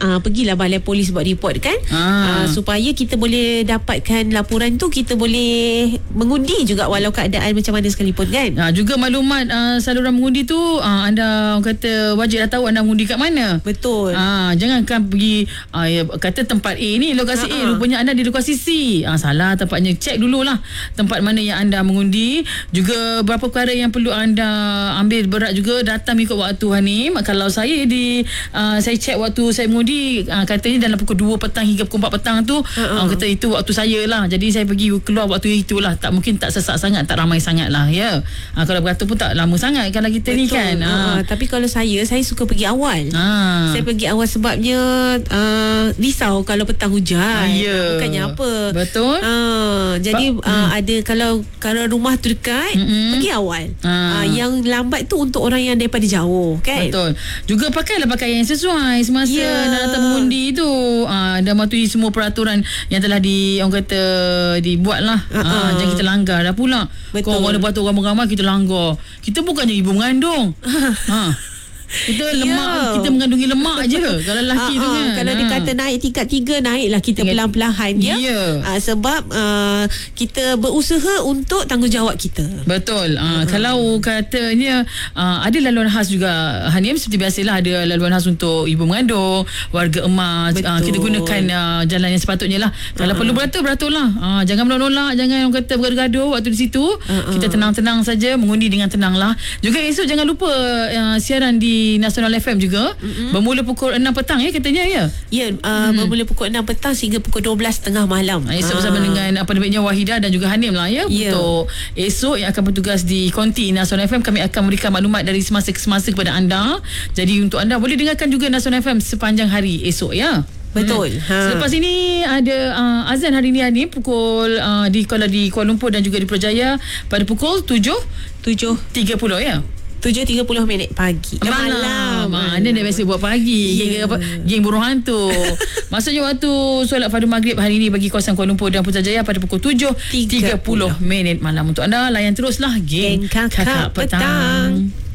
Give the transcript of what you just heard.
pergilah balai polis buat report kan. Supaya kita boleh dapatkan laporan tu, kita boleh mengundi juga walau keadaan macam mana sekalipun kan. Juga maklumat saluran mengundi tu anda kata wajib dah tahu anda mengundi kat mana. Betul. Jangankan pergi kata tempat A ni, lokasi A, rupanya anda di lokasi C. Salah tempatnya. Cek dululah tempat mana yang anda mengundi. Juga berapa perkara yang perlu anda ambil berat juga, datang ikut waktu Hanim. Kalau saya saya cek waktu saya mengundi, katanya dalam pukul 2 petang hingga pukul 4 petang tu, kata itu waktu saya lah. Jadi saya pergi keluar waktu itulah. Tak mungkin tak sesak sangat, tak ramai sangat lah ya. Kalau beratur pun tak lama sangat kalau kita ni kan. Tapi kalau saya suka pergi awal. Saya pergi awal sebabnya risau kalau petang hujan. Bukannya apa. Betul. Jadi ada kalau rumah tu dekat, pergi awal. Yang lambat tu untuk orang yang daripada jauh kan. Betul. Juga pakailah pakaian yang sesuai semasa nak datang mengundi tu. Dan mematuhi semua peraturan yang telah orang kata dibuat lah. Jangan kita langgar dah pula. Kalau orang ada beratur ramai-ramai kita langgar. Kita bukannya ibu mengandung. Kita lemak, kita mengandungi lemak je kalau lelaki tu kan. Kalau dia kata naik tingkat 3, naiklah kita perlahan-lahan ya. Sebab kita berusaha untuk tanggungjawab kita. Betul. Kalau katanya ada laluan khas juga Hanim, seperti biasalah ada laluan khas untuk ibu mengandung, warga emas. Kita gunakan jalan yang sepatutnya lah. Kalau perlu beratur-lah. Jangan menolak, jangan orang kata bergaduh waktu di situ. Kita tenang-tenang saja, mengundi dengan tenang lah. Juga esok jangan lupa siaran di Nasional FM juga, bermula pukul 6 petang ya katanya ya. Bermula pukul 6 petang sehingga pukul 12.30 malam. Esok bersama dengan namanya Wahidah dan juga Hanim lah ya. Untuk esok yang akan bertugas di Konti Nasional FM, kami akan memberikan maklumat dari semasa ke semasa kepada anda. Jadi untuk anda boleh dengarkan juga Nasional FM sepanjang hari esok ya. Betul. Selepas ini ada azan hari ni pukul kalau di Kuala Lumpur dan juga di Putrajaya pada pukul 7.30 ya. 7.30 pagi. Malam. Anda dah biasa buat pagi. Geng burung hantu. Maksudnya waktu solat fardu maghrib hari ini bagi kawasan Kuala Lumpur dan Putrajaya pada pukul 7.30 malam. Untuk anda layan teruslah Geng Kakak Petang.